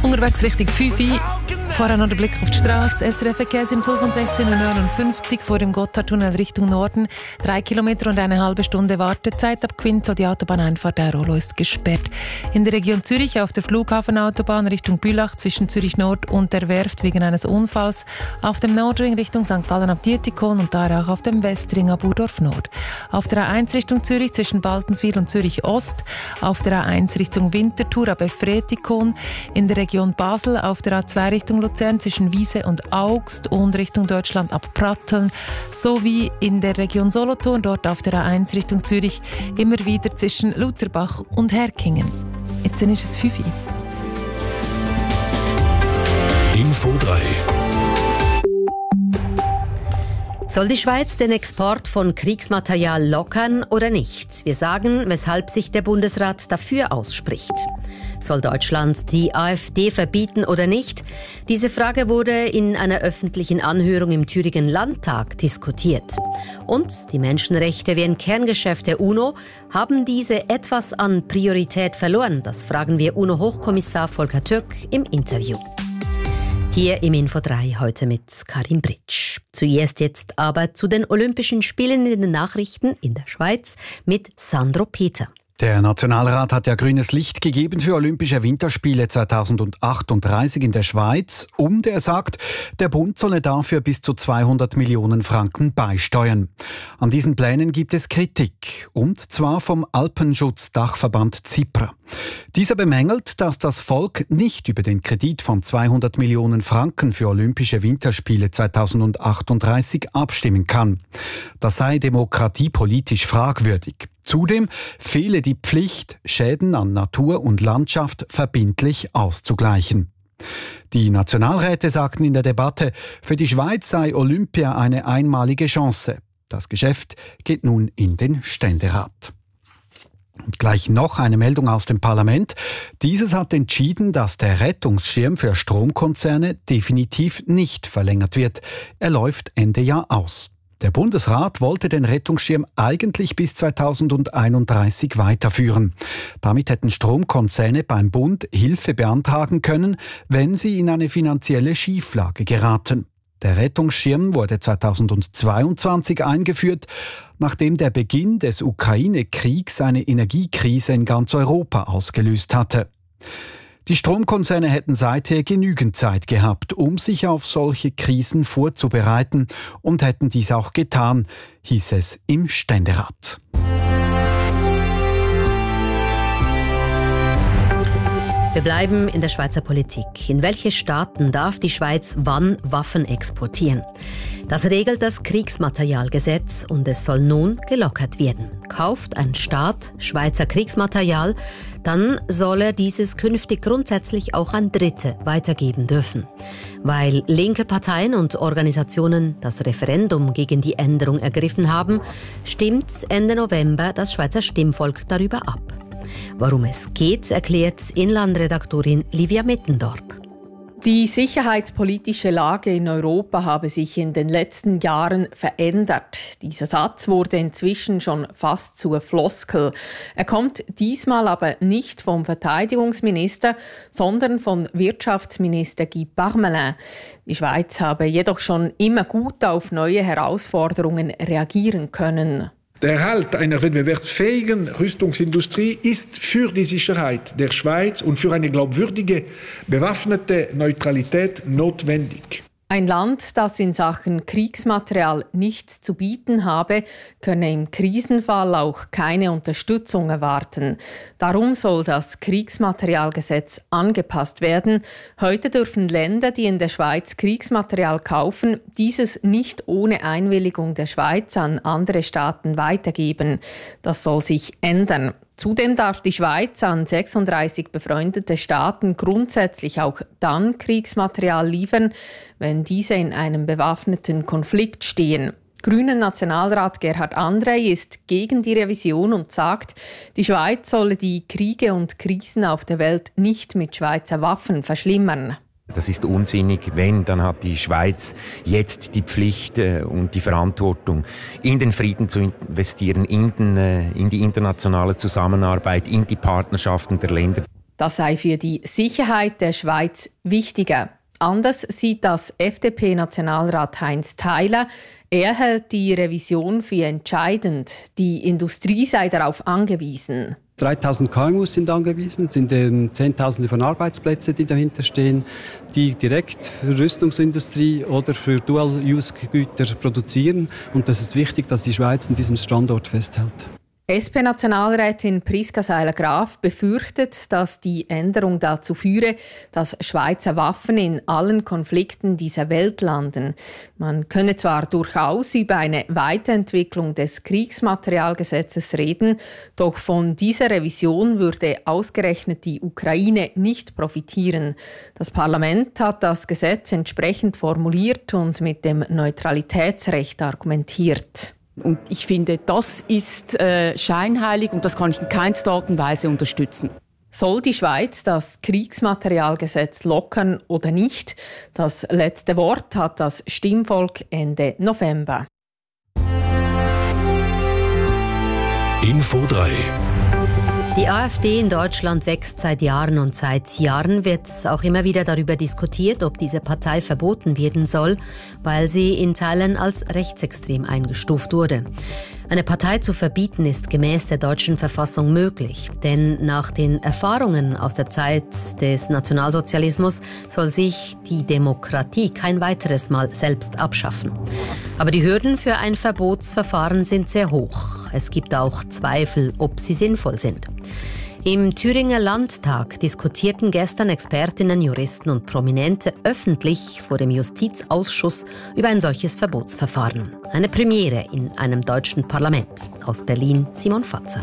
Unterwegs Richtung 5 Uhr. Vorher noch der Blick auf die Straße. SRF Verkehrsinfo von 16:59 Uhr vor dem Gotthardtunnel Richtung Norden. 3 Kilometer und eine halbe Stunde Wartezeit ab Quinto. Die Autobahneinfahrt Aarolo ist gesperrt. In der Region Zürich auf der Flughafenautobahn Richtung Bülach zwischen Zürich Nord und der Werft wegen eines Unfalls. Auf dem Nordring Richtung St. Gallen ab Dietikon und da auch auf dem Westring ab Urdorf Nord. Auf der A1 Richtung Zürich zwischen Baltenswil und Zürich Ost. Auf der A1 Richtung Winterthur ab Efretikon. In der Region Basel auf der A2 Richtung Luzern zwischen Wiese und Augst und Richtung Deutschland ab Pratteln, sowie in der Region Solothurn, dort auf der A1 Richtung Zürich, immer wieder zwischen Lutherbach und Herkingen. Jetzt ist es 5 Uhr. Info 3. Soll die Schweiz den Export von Kriegsmaterial lockern oder nicht? Wir sagen, weshalb sich der Bundesrat dafür ausspricht. Soll Deutschland die AfD verbieten oder nicht? Diese Frage wurde in einer öffentlichen Anhörung im Thüringen Landtag diskutiert. Und die Menschenrechte wie ein Kerngeschäft der UNO, haben diese etwas an Priorität verloren? Das fragen wir UNO-Hochkommissar Volker Türk im Interview. Hier im Info 3 heute mit Karin Britsch. Zuerst jetzt aber zu den Olympischen Spielen in den Nachrichten in der Schweiz mit Sandro Peter. Der Nationalrat hat ja grünes Licht gegeben für Olympische Winterspiele 2038 in der Schweiz und er sagt, der Bund solle dafür bis zu 200 Millionen Franken beisteuern. An diesen Plänen gibt es Kritik, und zwar vom Alpenschutzdachverband ZIPRA. Dieser bemängelt, dass das Volk nicht über den Kredit von 200 Millionen Franken für Olympische Winterspiele 2038 abstimmen kann. Das sei demokratiepolitisch fragwürdig. Zudem fehle die Pflicht, Schäden an Natur und Landschaft verbindlich auszugleichen. Die Nationalräte sagten in der Debatte, für die Schweiz sei Olympia eine einmalige Chance. Das Geschäft geht nun in den Ständerat. Und gleich noch eine Meldung aus dem Parlament. Dieses hat entschieden, dass der Rettungsschirm für Stromkonzerne definitiv nicht verlängert wird. Er läuft Ende Jahr aus. Der Bundesrat wollte den Rettungsschirm eigentlich bis 2031 weiterführen. Damit hätten Stromkonzerne beim Bund Hilfe beantragen können, wenn sie in eine finanzielle Schieflage geraten. Der Rettungsschirm wurde 2022 eingeführt, nachdem der Beginn des Ukraine-Kriegs eine Energiekrise in ganz Europa ausgelöst hatte. Die Stromkonzerne hätten seither genügend Zeit gehabt, um sich auf solche Krisen vorzubereiten und hätten dies auch getan, hieß es im Ständerat. Wir bleiben in der Schweizer Politik. In welche Staaten darf die Schweiz wann Waffen exportieren? Das regelt das Kriegsmaterialgesetz und es soll nun gelockert werden. Kauft ein Staat Schweizer Kriegsmaterial, dann soll er dieses künftig grundsätzlich auch an Dritte weitergeben dürfen. Weil linke Parteien und Organisationen das Referendum gegen die Änderung ergriffen haben, stimmt Ende November das Schweizer Stimmvolk darüber ab. Worum es geht, erklärt Inlandredaktorin Livia Mittendorp. Die sicherheitspolitische Lage in Europa habe sich in den letzten Jahren verändert. Dieser Satz wurde inzwischen schon fast zur Floskel. Er kommt diesmal aber nicht vom Verteidigungsminister, sondern von Wirtschaftsminister Guy Parmelin. Die Schweiz habe jedoch schon immer gut auf neue Herausforderungen reagieren können. Der Erhalt einer wettbewerbsfähigen Rüstungsindustrie ist für die Sicherheit der Schweiz und für eine glaubwürdige, bewaffnete Neutralität notwendig. Ein Land, das in Sachen Kriegsmaterial nichts zu bieten habe, könne im Krisenfall auch keine Unterstützung erwarten. Darum soll das Kriegsmaterialgesetz angepasst werden. Heute dürfen Länder, die in der Schweiz Kriegsmaterial kaufen, dieses nicht ohne Einwilligung der Schweiz an andere Staaten weitergeben. Das soll sich ändern. Zudem darf die Schweiz an 36 befreundete Staaten grundsätzlich auch dann Kriegsmaterial liefern, wenn diese in einem bewaffneten Konflikt stehen. Grünen Nationalrat Gerhard Andrey ist gegen die Revision und sagt, die Schweiz solle die Kriege und Krisen auf der Welt nicht mit Schweizer Waffen verschlimmern. Das ist unsinnig, wenn, dann hat die Schweiz jetzt die Pflicht und die Verantwortung, in den Frieden zu investieren, in die internationale Zusammenarbeit, in die Partnerschaften der Länder. Das sei für die Sicherheit der Schweiz wichtiger. Anders sieht das FDP-Nationalrat Heinz Theiler. Er hält die Revision für entscheidend. Die Industrie sei darauf angewiesen. 3000 KMUs sind angewiesen, sind Zehntausende von Arbeitsplätzen, die dahinter stehen, die direkt für Rüstungsindustrie oder für Dual-Use-Güter produzieren. Und das ist wichtig, dass die Schweiz an diesem Standort festhält. SP-Nationalrätin Priska Seiler-Graf befürchtet, dass die Änderung dazu führe, dass Schweizer Waffen in allen Konflikten dieser Welt landen. Man könne zwar durchaus über eine Weiterentwicklung des Kriegsmaterialgesetzes reden, doch von dieser Revision würde ausgerechnet die Ukraine nicht profitieren. Das Parlament hat das Gesetz entsprechend formuliert und mit dem Neutralitätsrecht argumentiert. Und ich finde, das ist scheinheilig und das kann ich in keinster Art und Weise unterstützen. Soll die Schweiz das Kriegsmaterialgesetz lockern oder nicht? Das letzte Wort hat das Stimmvolk Ende November. Info 3. Die AfD in Deutschland wächst seit Jahren und seit Jahren wird auch immer wieder darüber diskutiert, ob diese Partei verboten werden soll, weil sie in Teilen als rechtsextrem eingestuft wurde. Eine Partei zu verbieten ist gemäß der deutschen Verfassung möglich, denn nach den Erfahrungen aus der Zeit des Nationalsozialismus soll sich die Demokratie kein weiteres Mal selbst abschaffen. Aber die Hürden für ein Verbotsverfahren sind sehr hoch. Es gibt auch Zweifel, ob sie sinnvoll sind. Im Thüringer Landtag diskutierten gestern Expertinnen, Juristen und Prominente öffentlich vor dem Justizausschuss über ein solches Verbotsverfahren. Eine Premiere in einem deutschen Parlament. Aus Berlin Simon Fatzer.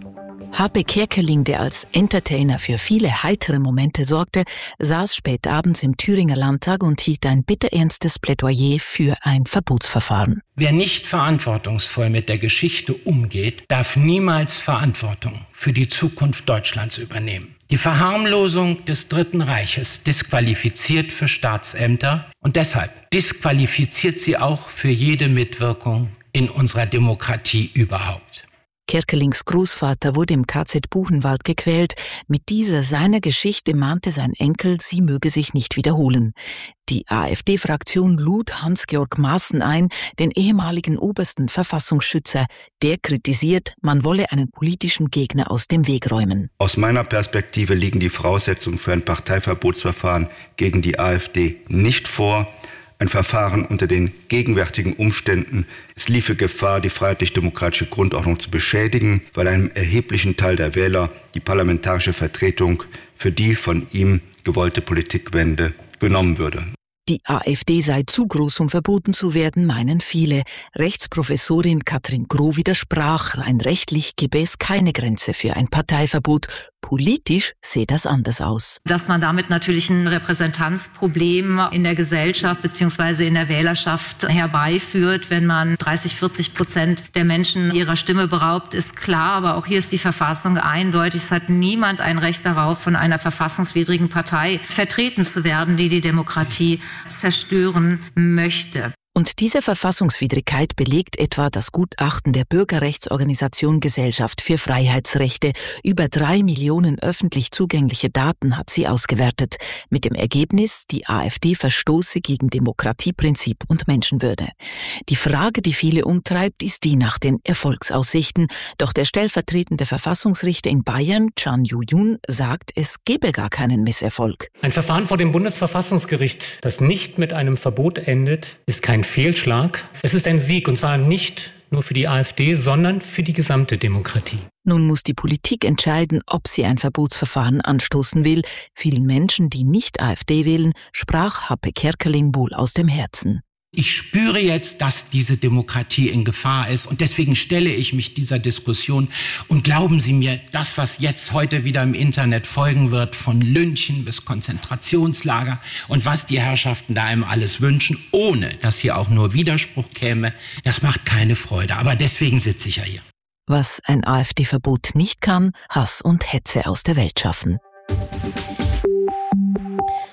Hape Kerkeling, der als Entertainer für viele heitere Momente sorgte, saß spät abends im Thüringer Landtag und hielt ein bitterernstes Plädoyer für ein Verbotsverfahren. Wer nicht verantwortungsvoll mit der Geschichte umgeht, darf niemals Verantwortung für die Zukunft Deutschlands übernehmen. Die Verharmlosung des Dritten Reiches disqualifiziert für Staatsämter und deshalb disqualifiziert sie auch für jede Mitwirkung in unserer Demokratie überhaupt. Kerkelings Großvater wurde im KZ Buchenwald gequält. Mit dieser seiner Geschichte mahnte sein Enkel, sie möge sich nicht wiederholen. Die AfD-Fraktion lud Hans-Georg Maaßen ein, den ehemaligen obersten Verfassungsschützer. Der kritisiert, man wolle einen politischen Gegner aus dem Weg räumen. Aus meiner Perspektive liegen die Voraussetzungen für ein Parteiverbotsverfahren gegen die AfD nicht vor. Ein Verfahren unter den gegenwärtigen Umständen. Es liefe Gefahr, die freiheitlich-demokratische Grundordnung zu beschädigen, weil einem erheblichen Teil der Wähler die parlamentarische Vertretung für die von ihm gewollte Politikwende genommen würde. Die AfD sei zu groß, um verboten zu werden, meinen viele. Rechtsprofessorin Katrin Groh widersprach, rein rechtlich gäbe es keine Grenze für ein Parteiverbot. Politisch sehe das anders aus. Dass man damit natürlich ein Repräsentanzproblem in der Gesellschaft bzw. in der Wählerschaft herbeiführt, wenn man 30-40% der Menschen ihrer Stimme beraubt, ist klar. Aber auch hier ist die Verfassung eindeutig. Es hat niemand ein Recht darauf, von einer verfassungswidrigen Partei vertreten zu werden, die die Demokratie zerstören möchte. Und diese Verfassungswidrigkeit belegt etwa das Gutachten der Bürgerrechtsorganisation Gesellschaft für Freiheitsrechte. Über 3 Millionen öffentlich zugängliche Daten hat sie ausgewertet. Mit dem Ergebnis, die AfD verstoße gegen Demokratieprinzip und Menschenwürde. Die Frage, die viele umtreibt, ist die nach den Erfolgsaussichten. Doch der stellvertretende Verfassungsrichter in Bayern, Can Yu-Yun, sagt, es gebe gar keinen Misserfolg. Ein Verfahren vor dem Bundesverfassungsgericht, das nicht mit einem Verbot endet, ist kein Fehlschlag. Es ist ein Sieg, und zwar nicht nur für die AfD, sondern für die gesamte Demokratie. Nun muss die Politik entscheiden, ob sie ein Verbotsverfahren anstoßen will. Vielen Menschen, die nicht AfD wählen, sprach Hape Kerkeling wohl aus dem Herzen. Ich spüre jetzt, dass diese Demokratie in Gefahr ist und deswegen stelle ich mich dieser Diskussion. Und glauben Sie mir, das, was jetzt heute wieder im Internet folgen wird, von Lynchen bis Konzentrationslager und was die Herrschaften da einem alles wünschen, ohne dass hier auch nur Widerspruch käme, das macht keine Freude. Aber deswegen sitze ich ja hier. Was ein AfD-Verbot nicht kann, Hass und Hetze aus der Welt schaffen.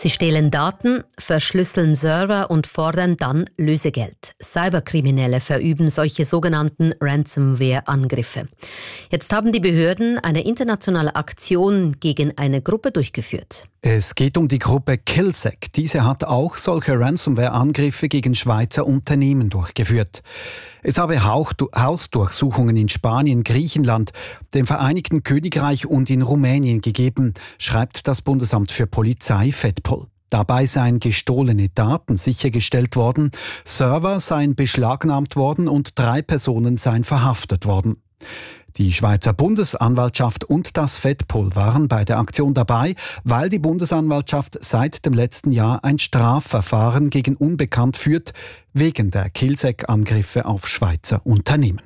Sie stehlen Daten, verschlüsseln Server und fordern dann Lösegeld. Cyberkriminelle verüben solche sogenannten Ransomware-Angriffe. Jetzt haben die Behörden eine internationale Aktion gegen eine Gruppe durchgeführt. Es geht um die Gruppe Killsec. Diese hat auch solche Ransomware-Angriffe gegen Schweizer Unternehmen durchgeführt. Es habe Hausdurchsuchungen in Spanien, Griechenland, dem Vereinigten Königreich und in Rumänien gegeben, schreibt das Bundesamt für Polizei FEDPOL. Dabei seien gestohlene Daten sichergestellt worden, Server seien beschlagnahmt worden und 3 Personen seien verhaftet worden. Die Schweizer Bundesanwaltschaft und das FEDPOL waren bei der Aktion dabei, weil die Bundesanwaltschaft seit dem letzten Jahr ein Strafverfahren gegen Unbekannt führt, wegen der Killsec-Angriffe auf Schweizer Unternehmen.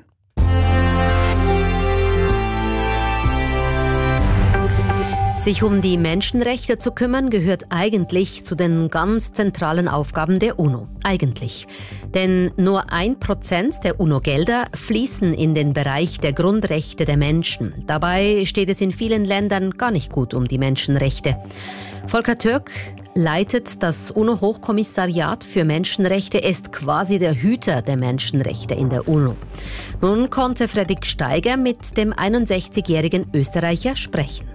Sich um die Menschenrechte zu kümmern, gehört eigentlich zu den ganz zentralen Aufgaben der UNO. Eigentlich. Denn nur 1% der UNO-Gelder fließen in den Bereich der Grundrechte der Menschen. Dabei steht es in vielen Ländern gar nicht gut um die Menschenrechte. Volker Türk leitet das UNO-Hochkommissariat für Menschenrechte, ist quasi der Hüter der Menschenrechte in der UNO. Nun konnte Fredrik Steiger mit dem 61-jährigen Österreicher sprechen.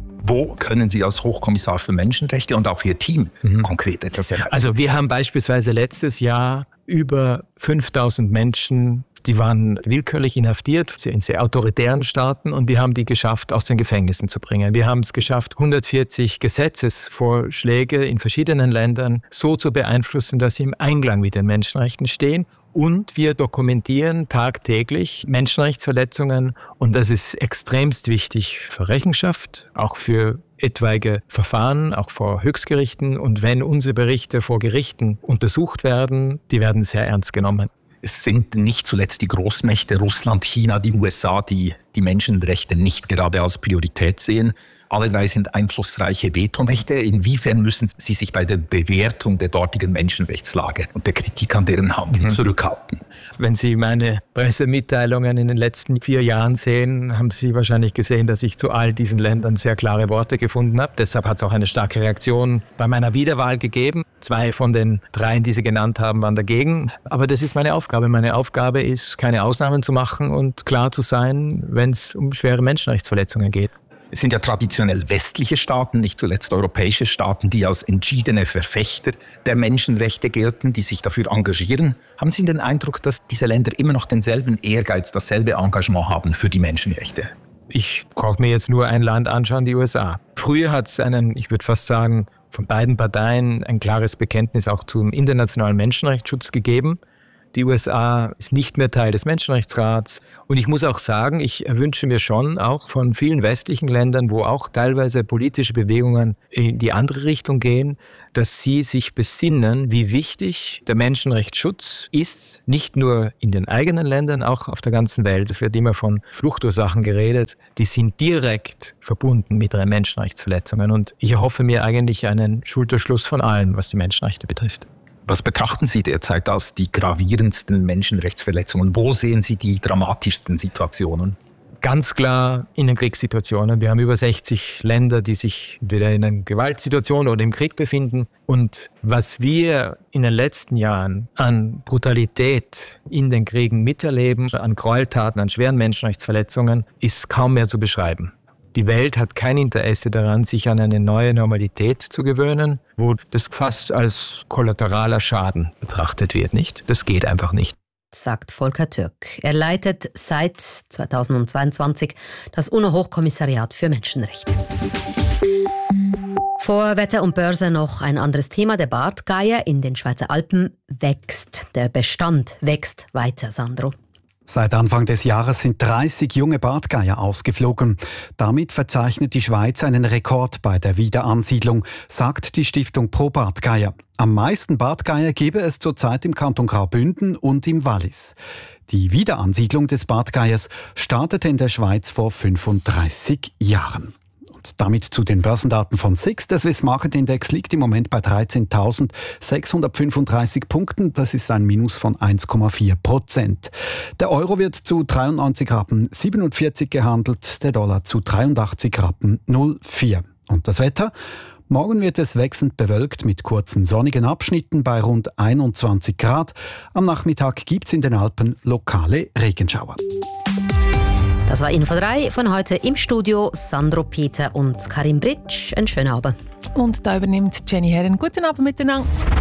Wo können Sie als Hochkommissar für Menschenrechte und auch für Ihr Team konkret etwas erreichen? Also wir haben beispielsweise letztes Jahr über 5000 Menschen, die waren willkürlich inhaftiert in sehr autoritären Staaten, und wir haben die geschafft, aus den Gefängnissen zu bringen. Wir haben es geschafft, 140 Gesetzesvorschläge in verschiedenen Ländern so zu beeinflussen, dass sie im Einklang mit den Menschenrechten stehen. Und wir dokumentieren tagtäglich Menschenrechtsverletzungen, und das ist extremst wichtig für Rechenschaft, auch für etwaige Verfahren, auch vor Höchstgerichten. Und wenn unsere Berichte vor Gerichten untersucht werden, die werden sehr ernst genommen. Es sind nicht zuletzt die Großmächte Russland, China, die USA, die die Menschenrechte nicht gerade als Priorität sehen. Alle 3 sind einflussreiche Vetomächte. Inwiefern müssen sie sich bei der Bewertung der dortigen Menschenrechtslage und der Kritik an deren Handeln zurückhalten? Wenn Sie meine Pressemitteilungen in den letzten 4 Jahren sehen, haben Sie wahrscheinlich gesehen, dass ich zu all diesen Ländern sehr klare Worte gefunden habe. Deshalb hat es auch eine starke Reaktion bei meiner Wiederwahl gegeben. 2 von den 3, die Sie genannt haben, waren dagegen. Aber das ist meine Aufgabe. Meine Aufgabe ist, keine Ausnahmen zu machen und klar zu sein, wenn es um schwere Menschenrechtsverletzungen geht. Es sind ja traditionell westliche Staaten, nicht zuletzt europäische Staaten, die als entschiedene Verfechter der Menschenrechte gelten, die sich dafür engagieren. Haben Sie den Eindruck, dass diese Länder immer noch denselben Ehrgeiz, dasselbe Engagement haben für die Menschenrechte? Ich brauche mir jetzt nur ein Land anschauen, die USA. Früher hat es ich würde fast sagen, von beiden Parteien ein klares Bekenntnis auch zum internationalen Menschenrechtsschutz gegeben. Die USA ist nicht mehr Teil des Menschenrechtsrats. Und ich muss auch sagen, ich wünsche mir schon auch von vielen westlichen Ländern, wo auch teilweise politische Bewegungen in die andere Richtung gehen, dass sie sich besinnen, wie wichtig der Menschenrechtsschutz ist, nicht nur in den eigenen Ländern, auch auf der ganzen Welt. Es wird immer von Fluchtursachen geredet. Die sind direkt verbunden mit den Menschenrechtsverletzungen. Und ich erhoffe mir eigentlich einen Schulterschluss von allen, was die Menschenrechte betrifft. Was betrachten Sie derzeit als die gravierendsten Menschenrechtsverletzungen? Wo sehen Sie die dramatischsten Situationen? Ganz klar in den Kriegssituationen. Wir haben über 60 Länder, die sich entweder in einer Gewaltsituation oder im Krieg befinden. Und was wir in den letzten Jahren an Brutalität in den Kriegen miterleben, an Gräueltaten, an schweren Menschenrechtsverletzungen, ist kaum mehr zu beschreiben. Die Welt hat kein Interesse daran, sich an eine neue Normalität zu gewöhnen, wo das fast als kollateraler Schaden betrachtet wird, nicht? Das geht einfach nicht. Sagt Volker Türk. Er leitet seit 2022 das UNO-Hochkommissariat für Menschenrechte. Vor Wetter und Börse noch ein anderes Thema. Der Bartgeier in den Schweizer Alpen wächst. Der Bestand wächst weiter, Sandro. Seit Anfang des Jahres sind 30 junge Bartgeier ausgeflogen. Damit verzeichnet die Schweiz einen Rekord bei der Wiederansiedlung, sagt die Stiftung Pro Bartgeier. Am meisten Bartgeier gebe es zurzeit im Kanton Graubünden und im Wallis. Die Wiederansiedlung des Bartgeiers startete in der Schweiz vor 35 Jahren. Und damit zu den Börsendaten von SIX. Der Swiss Market Index liegt im Moment bei 13.635 Punkten. Das ist ein Minus von 1,4%. Der Euro wird zu 93,47 gehandelt, der Dollar zu 83,04. Und das Wetter? Morgen wird es wechselnd bewölkt mit kurzen sonnigen Abschnitten bei rund 21 Grad. Am Nachmittag gibt es in den Alpen lokale Regenschauer. Das war Info 3 von heute im Studio. Sandro Peter und Karin Britsch. Einen schönen Abend. Und da übernimmt Jenny Herren. Guten Abend miteinander.